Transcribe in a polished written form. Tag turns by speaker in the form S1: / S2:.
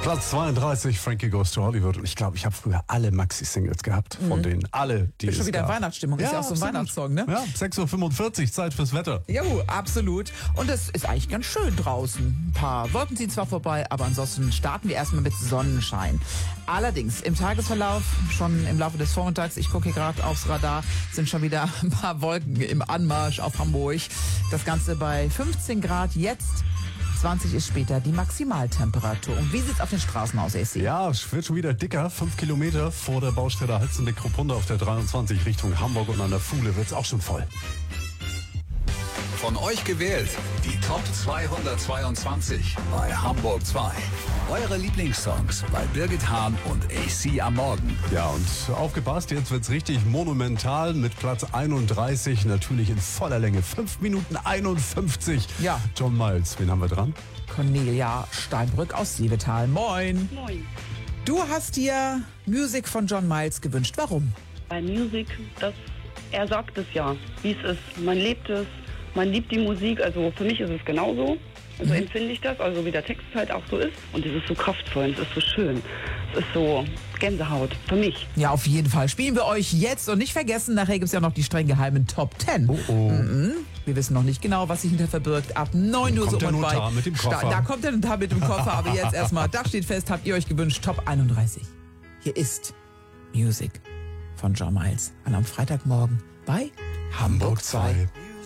S1: Platz 32, Frankie Goes to Hollywood. Und ich glaube, ich habe früher alle Maxi-Singles gehabt. Von denen alle, die
S2: Ist schon
S1: es
S2: wieder
S1: gab.
S2: Weihnachtsstimmung. Ist ja auch so ein
S1: absolut.
S2: Weihnachtssong, ne?
S1: Ja, 6:45 Uhr, Zeit fürs Wetter.
S2: Jo, absolut. Und es ist eigentlich ganz schön draußen. Ein paar Wolken ziehen zwar vorbei, aber ansonsten starten wir erstmal mit Sonnenschein. Allerdings im Tagesverlauf, schon im Laufe des Vormittags, ich gucke hier gerade aufs Radar, sind schon wieder ein paar Wolken im Anmarsch auf Hamburg. Das Ganze bei 15 Grad jetzt. 20 ist später die Maximaltemperatur. Und wie sieht's auf den Straßen aus, AC?
S1: Ja, es wird schon wieder dicker. 5 Kilometer vor der Baustelle Halzenbeck-Kruppunda auf der 23 Richtung Hamburg und an der Fuhle wird's auch schon voll.
S3: Von euch gewählt, die Top 222 bei Hamburg 2. Eure Lieblingssongs bei Birgit Hahn und AC am Morgen.
S1: Ja, und aufgepasst, jetzt wird's richtig monumental mit Platz 31, natürlich in voller Länge. 5 Minuten 51.
S2: Ja.
S1: John Miles, wen haben wir dran?
S2: Cornelia Steinbrück aus Siebetal. Moin.
S4: Moin.
S2: Du hast dir Musik von John Miles gewünscht. Warum?
S4: Bei Musik, er sagt es ja, wie es ist. Man lebt es, man liebt die Musik. Also für mich ist es genauso. So empfinde ich das, also wie der Text halt auch so ist. Und es ist so kraftvoll, es ist so schön. Es ist so Gänsehaut für mich.
S2: Ja, auf jeden Fall. Spielen wir euch jetzt und nicht vergessen, nachher gibt es ja noch die streng geheimen Top 10. Wir wissen noch nicht genau, was sich hinter verbirgt. Ab 9 Uhr
S1: Kommt
S2: so
S1: der
S2: und bei.
S1: Notar mit dem Koffer.
S2: Da kommt der Notar mit dem Koffer. Aber jetzt erstmal, da steht fest, habt ihr euch gewünscht, Top 31. Hier ist Music von John Miles. An am Freitagmorgen bei
S1: Hamburg 2.